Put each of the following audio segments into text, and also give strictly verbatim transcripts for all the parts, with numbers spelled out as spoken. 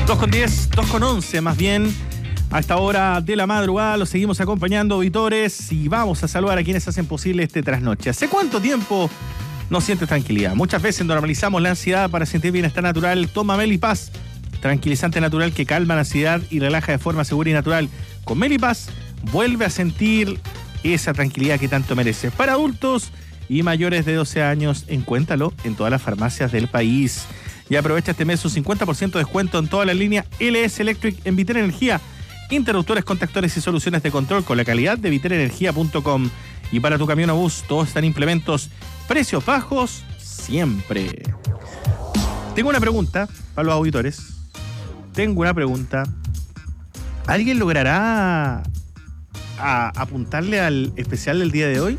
dos con diez, dos con once más bien. A esta hora de la madrugada los seguimos acompañando, auditores, y vamos a saludar a quienes hacen posible este trasnoche. ¿Hace cuánto tiempo no sientes tranquilidad? Muchas veces normalizamos la ansiedad para sentir bienestar natural. Toma Melipaz, tranquilizante natural que calma la ansiedad y relaja de forma segura y natural. Con Melipaz vuelve a sentir esa tranquilidad que tanto mereces. Para adultos y mayores de doce años, encuéntralo en todas las farmacias del país. Y aprovecha este mes un cincuenta por ciento de descuento en toda la línea L S Electric en Vitel Energía. Interruptores, contactores y soluciones de control con la calidad de vitel energía punto com. Y para tu camión o bus, todos están implementos. Precios bajos siempre. Tengo una pregunta para los auditores. Tengo una pregunta. ¿Alguien logrará a apuntarle al especial del día de hoy?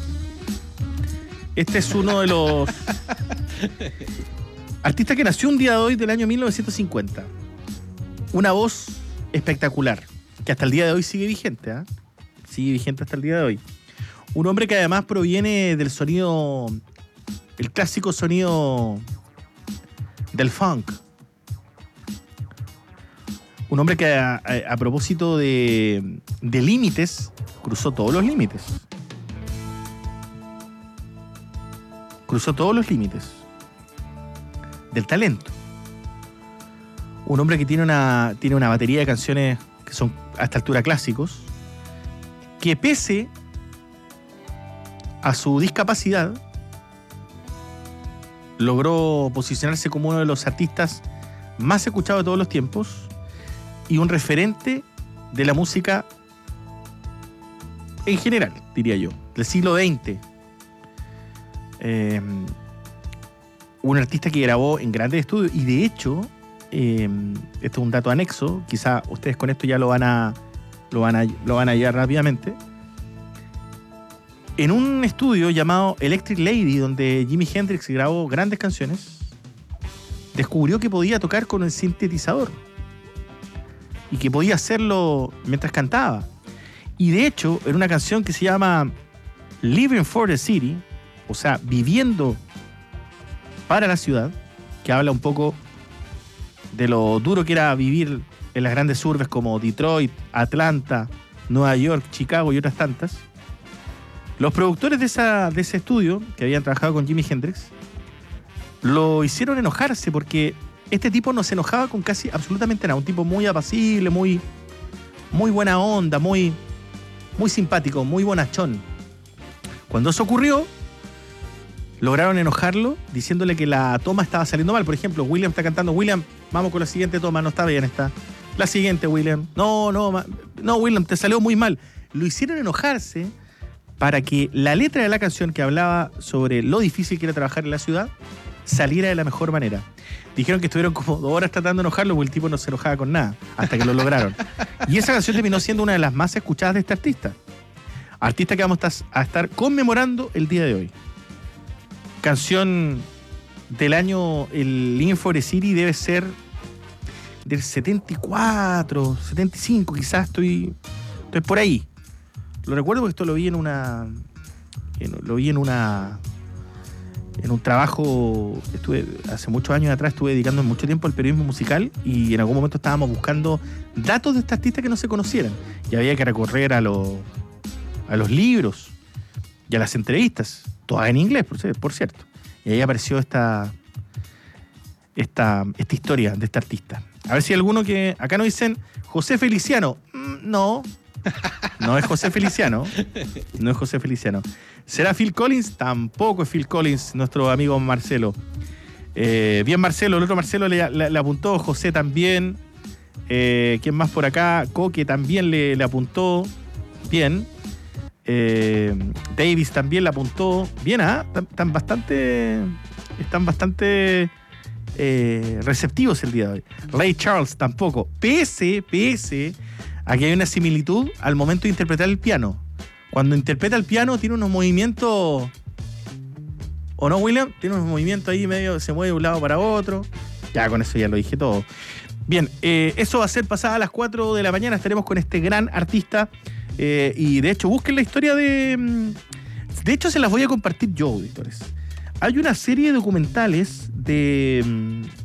Este es uno de los artistas que nació un día de hoy del año mil novecientos cincuenta. Una voz espectacular, que hasta el día de hoy sigue vigente, ¿eh? Sigue vigente hasta el día de hoy. Un hombre que además proviene del sonido, el clásico sonido del funk. Un hombre que a, a, a propósito de, de límites, cruzó todos los límites. Cruzó todos los límites del talento. Un hombre que tiene una, tiene una batería de canciones que son a esta altura clásicos, que pese a su discapacidad, logró posicionarse como uno de los artistas más escuchados de todos los tiempos y un referente de la música en general, diría yo, del siglo veinte. Eh, un artista que grabó en grandes estudios y de hecho, eh, esto es un dato anexo, quizá ustedes con esto ya lo van a lo van a, lo van a hallar rápidamente. En un estudio llamado Electric Lady, donde Jimi Hendrix grabó grandes canciones, descubrió que podía tocar con el sintetizador y que podía hacerlo mientras cantaba. Y de hecho, en una canción que se llama Living for the City, o sea, viviendo para la ciudad, que habla un poco de lo duro que era vivir en las grandes urbes como Detroit, Atlanta, Nueva York, Chicago y otras tantas, los productores de, esa, de ese estudio, que habían trabajado con Jimi Hendrix, lo hicieron enojarse porque este tipo no se enojaba con casi absolutamente nada. Un tipo muy apacible, muy, muy buena onda, muy, muy simpático, muy bonachón. Cuando eso ocurrió, lograron enojarlo diciéndole que la toma estaba saliendo mal. Por ejemplo, William está cantando, William, vamos con la siguiente toma, no está bien esta. La siguiente, William. No, no, no, William, te salió muy mal. Lo hicieron enojarse para que la letra de la canción, que hablaba sobre lo difícil que era trabajar en la ciudad, saliera de la mejor manera. Dijeron que estuvieron como dos horas tratando de enojarlo porque el tipo no se enojaba con nada, hasta que lo lograron. Y esa canción terminó siendo una de las más escuchadas de este artista. Artista que vamos a estar conmemorando el día de hoy. Canción del año, el Living for the City debe ser del setenta y cuatro, setenta y cinco, quizás estoy, estoy por ahí. Lo recuerdo porque esto lo vi en una, en, lo vi en una, en un trabajo, estuve hace muchos años atrás, estuve dedicando mucho tiempo al periodismo musical y en algún momento estábamos buscando datos de este artista que no se conocieran y había que recorrer a los, a los libros y a las entrevistas, todas en inglés, por, por cierto. Y ahí apareció esta, esta, esta historia de este artista. A ver si hay alguno que... Acá nos dicen José Feliciano. Mm, no, no es José Feliciano. No es José Feliciano. ¿Será Phil Collins? Tampoco es Phil Collins, nuestro amigo Marcelo. Eh, bien, Marcelo. El otro Marcelo le, le, le apuntó. José también. Eh, ¿Quién más por acá? Coque también le, le apuntó. Bien. Eh, Davis también la apuntó. Bien, ¿ah? ¿eh? Están bastante. Están bastante eh, receptivos el día de hoy. Ray Charles tampoco. Pese, pese a que hay una similitud al momento de interpretar el piano. Cuando interpreta el piano tiene unos movimientos. ¿O no, William? Tiene unos movimientos ahí medio. Se mueve de un lado para otro. Ya, con eso ya lo dije todo. Bien, eh, eso va a ser pasada a las cuatro de la mañana. Estaremos con este gran artista. Eh, y de hecho, busquen la historia de... De hecho, se las voy a compartir yo, auditores. Hay una serie de documentales de,